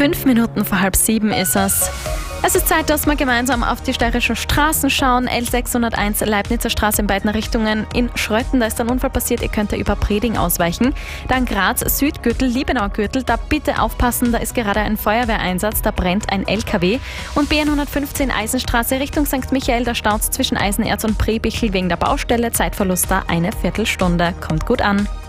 5 Minuten vor 6:30 ist es. Es ist Zeit, dass wir gemeinsam auf die steirischen Straßen schauen. L601 Leibnizer Straße in beiden Richtungen. In Schrötten, da ist ein Unfall passiert, ihr könnt da über Preding ausweichen. Dann Graz Südgürtel, Liebenauer Gürtel, da bitte aufpassen, da ist gerade ein Feuerwehreinsatz, da brennt ein LKW. Und B115 Eisenstraße Richtung St. Michael, da staut zwischen Eisenerz und Prebichel wegen der Baustelle. Zeitverlust da eine Viertelstunde. Kommt gut an.